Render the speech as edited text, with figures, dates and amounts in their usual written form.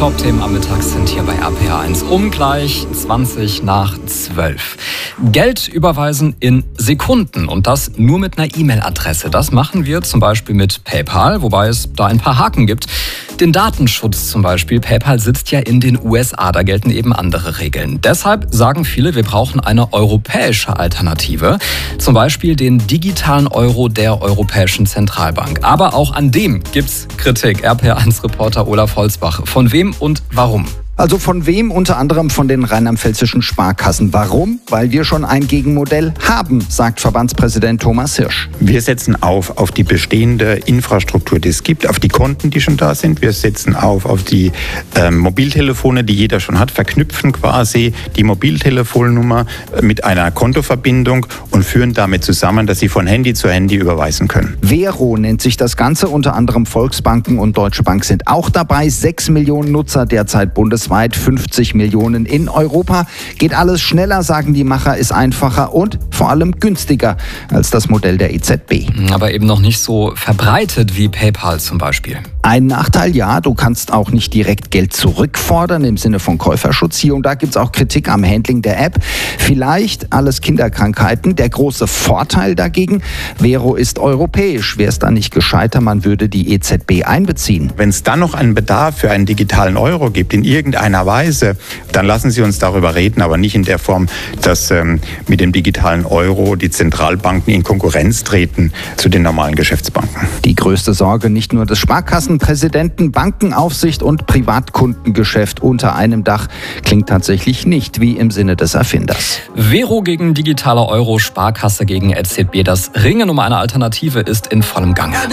Top-Themen am Mittag sind hier bei RPA1 um gleich 20 nach 12. Geld überweisen in Sekunden und das nur mit einer E-Mail-Adresse. Das machen wir zum Beispiel mit PayPal, wobei es da ein paar Haken gibt. Den Datenschutz zum Beispiel. PayPal sitzt ja in den USA, da gelten eben andere Regeln. Deshalb sagen viele, wir brauchen eine europäische Alternative. Zum Beispiel den digitalen Euro der Europäischen Zentralbank. Aber auch an dem gibt's Kritik. RPA1-Reporter Olaf Holzbach. Von wem und warum? Also von wem? Unter anderem von den rheinland-pfälzischen Sparkassen. Warum? Weil wir schon ein Gegenmodell haben, sagt Verbandspräsident Thomas Hirsch. Wir setzen auf die bestehende Infrastruktur, die es gibt, auf die Konten, die schon da sind. Wir setzen auf die Mobiltelefone, die jeder schon hat, verknüpfen quasi die Mobiltelefonnummer mit einer Kontoverbindung und führen damit zusammen, dass Sie von Handy zu Handy überweisen können. Vero nennt sich das Ganze. Unter anderem Volksbanken und Deutsche Bank sind auch dabei. 6 Millionen Nutzer derzeit bundesweit. 50 Millionen in Europa. Geht alles schneller, sagen die Macher, ist einfacher und vor allem günstiger als das Modell der EZB. Aber eben noch nicht so verbreitet wie PayPal zum Beispiel. Ein Nachteil, ja, du kannst auch nicht direkt Geld zurückfordern im Sinne von Käuferschutz hier. Und da gibt es auch Kritik am Handling der App. Vielleicht alles Kinderkrankheiten. Der große Vorteil dagegen, Vero ist europäisch. Wäre es da nicht gescheiter, man würde die EZB einbeziehen. Wenn es dann noch einen Bedarf für einen digitalen Euro gibt, in irgendeiner Weise, dann lassen Sie uns darüber reden, aber nicht in der Form, dass mit dem digitalen Euro die Zentralbanken in Konkurrenz treten zu den normalen Geschäftsbanken. Die größte Sorge nicht nur des Sparkassenpräsidenten, Bankenaufsicht und Privatkundengeschäft unter einem Dach klingt tatsächlich nicht wie im Sinne des Erfinders. Vero gegen digitaler Euro, Sparkasse gegen EZB. Das Ringen um eine Alternative ist in vollem Gange.